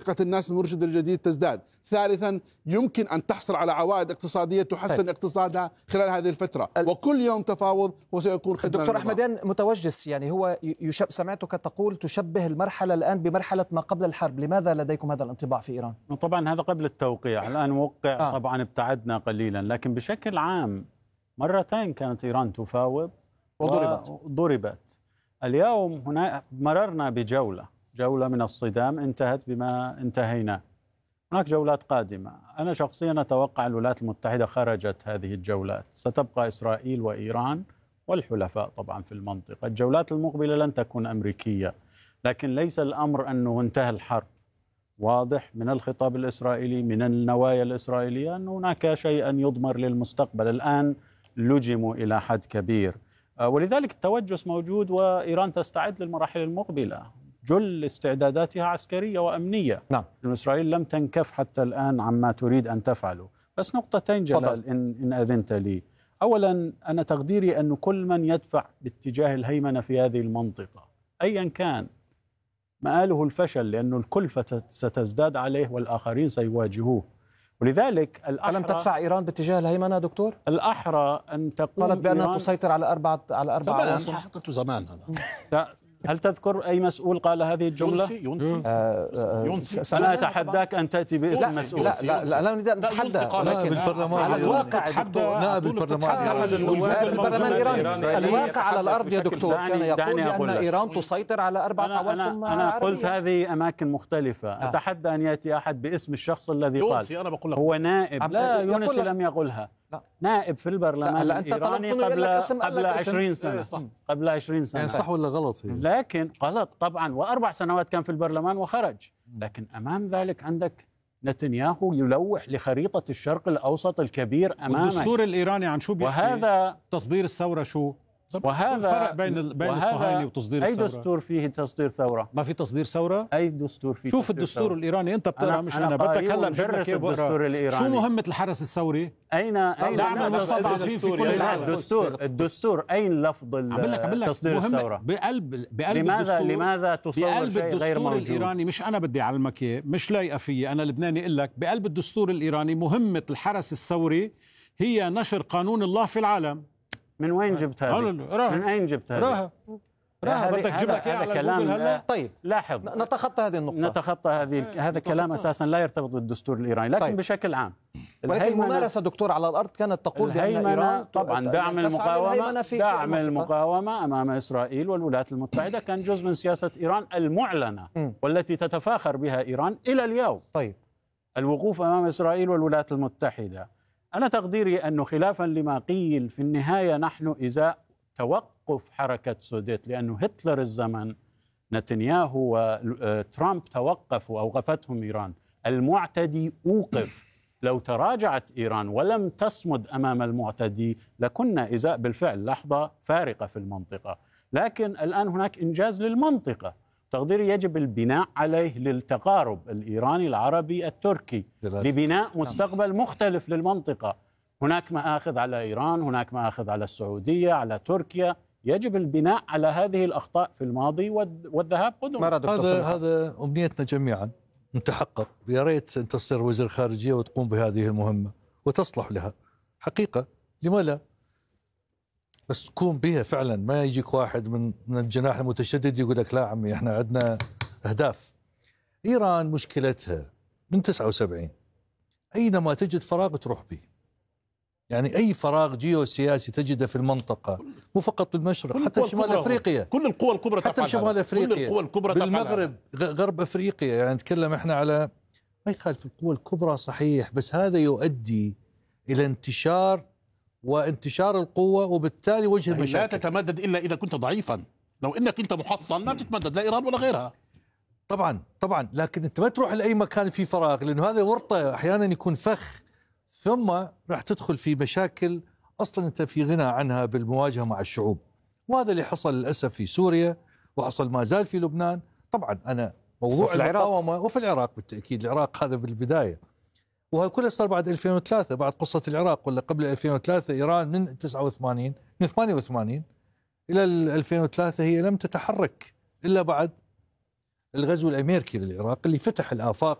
ثقة الناس بالمرشد الجديد تزداد. ثالثا يمكن أن تحصل على عوائد اقتصادية تحسن اقتصادها خلال هذه الفترة، وكل يوم تفاوض وسيكون خدمة. دكتور أحمدان متوجس، يعني هو سمعتك تقول تشبه المرحلة الآن بمرحلة ما قبل الحرب. لماذا لديكم هذا الانطباع في إيران؟ طبعا هذا قبل التوقيع، الآن وقع طبعا ابتعدنا قليلا، لكن بشكل عام مرتين كانت إيران تفاوض وضربت. اليوم هنا مررنا بجولة من الصدام انتهت بما انتهينا. هناك جولات قادمة. أنا شخصيا أتوقع الولايات المتحدة خرجت هذه الجولات، ستبقى إسرائيل وإيران والحلفاء طبعا في المنطقة. الجولات المقبلة لن تكون أمريكية، لكن ليس الأمر أنه انتهى الحرب. واضح من الخطاب الإسرائيلي، من النوايا الإسرائيلية، أن هناك شيئا يضمر للمستقبل. الآن لجموا إلى حد كبير، ولذلك التوجس موجود، وإيران تستعد للمراحل المقبلة. جل استعداداتها عسكرية وأمنية. نعم. لأن إسرائيل لم تنكف حتى الآن عما تريد أن تفعله. بس نقطتين جلال إن أذنت لي. أولا، أنا تقديري أن كل من يدفع باتجاه الهيمنة في هذه المنطقة أيا كان مآله الفشل، لأن الكلفة ستزداد عليه والآخرين سيواجهوه. ولذلك ألم تدفع إيران باتجاه الهيمنة دكتور؟ الأحرى أن تقوم قالت بأنها تسيطر على أربع عواصم. حققته زمان هذا. هل تذكر أي مسؤول قال هذه الجملة؟ يونسي. أنا أتحداك أن تأتي باسم مسؤول. لا نتحدى على الواقع. نائب البرلمان الإيراني الواقع على الأرض يا دكتور كان يقول بأن إيران تسيطر على 4 عواصم عربية. أنا قلت هذه أماكن مختلفة. أتحدى أن يأتي أحد باسم الشخص الذي قال. أنا بقول لك هو نائب. لا، يونسي لم يقولها. نائب في البرلمان الإيراني قبل 20 سنة. قبل 20 سنة. يعني صح ولا غلط؟ لكن غلط طبعا، و4 سنوات كان في البرلمان وخرج. لكن أمام ذلك عندك نتنياهو يلوح لخريطة الشرق الأوسط الكبير أمامك. الدستور الإيراني عن شو بيحكي؟ وهذا تصدير الثورة شو؟ وهذا الفرق بين الصهاينة وتصدير الثورة. أي دستور فيه تصدير ثورة؟ ما في تصدير ثورة؟ أي دستور فيه؟ شوف الدستور الإيراني، أنت بتقرأ مش أنا بدك هلا بجيب لك الدستور الإيراني. شو مهمة الحرس الثوري؟ أين دعم المستضعفين في كل العالم. الدستور أين لفظ تصدير الثورة؟ بقلب لماذا تصور شيء غير موجود؟ الإيراني مش أنا بدي أعلمك إياه، مش لايقة فيي أنا لبناني أقول لك بقلب الدستور الإيراني مهمة الحرس الثوري هي نشر قانون الله في العالم. من وين جبت هذه؟ من أين جبت هذه؟ بدك جيب لك هذا كلام. طيب لاحظ، نتخطى هذه النقطة. نتخطى هذا كلام أساسا لا يرتبط بالدستور الإيراني، لكن بشكل عام. ولكن الممارسة دكتور على الأرض كانت تقول بأن إيران طبعا دعم المقاومة أمام إسرائيل والولايات المتحدة كان جزء من سياسة إيران المعلنة والتي تتفاخر بها إيران إلى اليوم. طيب، الوقوف أمام إسرائيل والولايات المتحدة. أنا تقديري أنه خلافا لما قيل في النهاية نحن إزاء توقف حركة سوديت، لأنه هتلر الزمن نتنياهو وترامب توقفوا، أوقفتهم إيران. المعتدي أوقف. لو تراجعت إيران ولم تصمد أمام المعتدي لكنا إزاء بالفعل لحظة فارقة في المنطقة. لكن الآن هناك إنجاز للمنطقة، تقديري يجب البناء عليه للتقارب الإيراني العربي التركي لبناء مستقبل مختلف للمنطقة. هناك مآخذ على إيران، هناك مآخذ على السعودية، على تركيا. يجب البناء على هذه الأخطاء في الماضي والذهاب قدما. هذا أمنيتنا جميعا نتحقق. يا ريت أن تصير وزير خارجية وتقوم بهذه المهمة وتصلح لها حقيقة. لما لا؟ بس تكون بها فعلا، ما يجيك واحد من الجناح المتشدد يقول لك لا عمي احنا عندنا أهداف. إيران مشكلتها من 79 أينما تجد فراغ تروح به. يعني أي فراغ جيوسياسي تجده في المنطقة، مو فقط بالمشرق، حتى شمال أفريقيا، كل القوى الكبرى حتى شمال أفريقيا، بالمغرب، غرب أفريقيا. يعني نتكلم احنا على ما يخالف القوى الكبرى صحيح، بس هذا يؤدي إلى انتشار القوة وبالتالي وجه المشاكل. لا تتمدد إلا إذا كنت ضعيفا. لو إنك أنت محصن ما بتتمدد لا إيران ولا غيرها. طبعا لكن أنت ما تروح لأي مكان فيه فراغ، لأنه هذا ورطة أحيانا يكون فخ، ثم راح تدخل في مشاكل أصلا أنت في غنى عنها بالمواجهة مع الشعوب. وهذا اللي حصل للأسف في سوريا، وحصل ما زال في لبنان. طبعا أنا موضوع المقاومة وفي العراق بالتأكيد. العراق هذا بالبداية، وهذا كله صار بعد 2003، بعد قصة العراق، ولا قبل 2003. إيران من 88 إلى 2003 هي لم تتحرك إلا بعد الغزو الأمريكي للعراق اللي فتح الآفاق